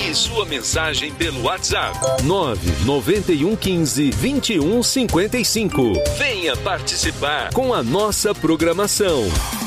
Envie sua mensagem pelo WhatsApp 99115-2155. Venha participar com a nossa programação.